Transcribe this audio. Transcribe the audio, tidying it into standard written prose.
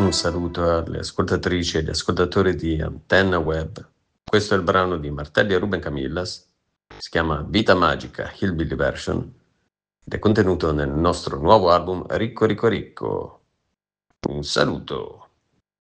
Un saluto alle ascoltatrici e agli ascoltatori di Antenna Web. Questo è il brano di Martelli e Ruben Camillas, si chiama Vita Magica Hillbilly Version ed è contenuto nel nostro nuovo album Ricco Ricco Ricco. Un saluto!